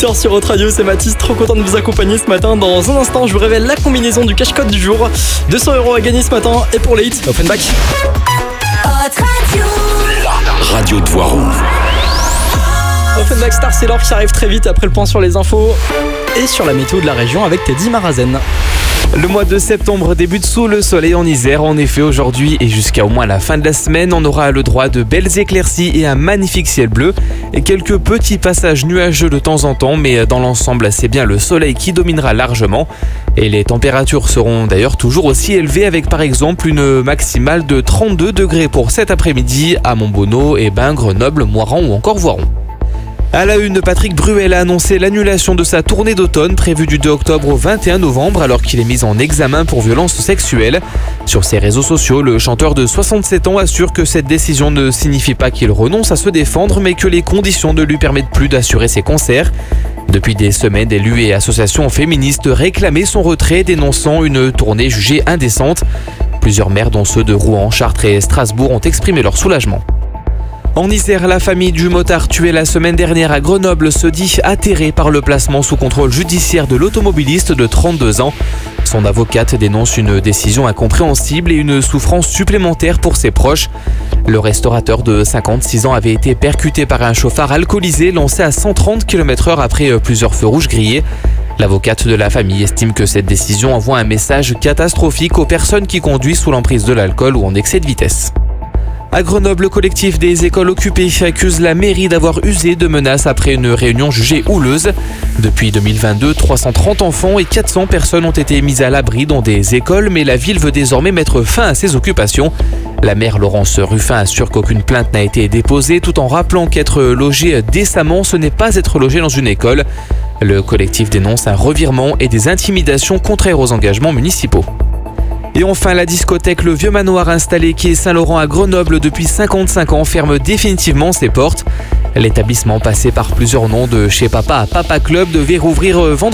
8h sur Haute Radio, c'est Mathis, trop content de vous accompagner ce matin. Dans un instant, je vous révèle la combinaison du cash-code du jour. 200€ à gagner ce matin et pour les hits, Offenbach. Haute Radio. La radio de Voiron. Offenbach Star Sailor qui arrive très vite après le point sur les infos et sur la météo de la région avec Teddy Marazen. Le mois de septembre débute sous le soleil en Isère. En effet, aujourd'hui et jusqu'à au moins la fin de la semaine, on aura le droit de belles éclaircies et un magnifique ciel bleu. Et quelques petits passages nuageux de temps en temps, mais dans l'ensemble, c'est bien le soleil qui dominera largement. Et les températures seront d'ailleurs toujours aussi élevées avec par exemple une maximale de 32 degrés pour cet après-midi à Montbonneau, Hébin, Grenoble, Moirans ou encore Voiron. À la une, Patrick Bruel a annoncé l'annulation de sa tournée d'automne prévue du 2 octobre au 21 novembre alors qu'il est mis en examen pour violence sexuelle. Sur ses réseaux sociaux, le chanteur de 67 ans assure que cette décision ne signifie pas qu'il renonce à se défendre mais que les conditions ne lui permettent plus d'assurer ses concerts. Depuis des semaines, élus et associations féministes réclamaient son retrait dénonçant une tournée jugée indécente. Plusieurs maires dont ceux de Rouen, Chartres et Strasbourg ont exprimé leur soulagement. En Isère, la famille du motard tué la semaine dernière à Grenoble se dit atterrée par le placement sous contrôle judiciaire de l'automobiliste de 32 ans. Son avocate dénonce une décision incompréhensible et une souffrance supplémentaire pour ses proches. Le restaurateur de 56 ans avait été percuté par un chauffard alcoolisé lancé à 130 km/h après plusieurs feux rouges grillés. L'avocate de la famille estime que cette décision envoie un message catastrophique aux personnes qui conduisent sous l'emprise de l'alcool ou en excès de vitesse. À Grenoble, le collectif des écoles occupées accuse la mairie d'avoir usé de menaces après une réunion jugée houleuse. Depuis 2022, 330 enfants et 400 personnes ont été mises à l'abri dans des écoles, mais la ville veut désormais mettre fin à ces occupations. La maire Laurence Ruffin assure qu'aucune plainte n'a été déposée, tout en rappelant qu'être logé décemment, ce n'est pas être logé dans une école. Le collectif dénonce un revirement et des intimidations contraires aux engagements municipaux. Et enfin, la discothèque Le Vieux Manoir installé quai Saint-Laurent à Grenoble depuis 55 ans ferme définitivement ses portes. L'établissement passé par plusieurs noms de chez Papa à Papa Club devait rouvrir vendredi.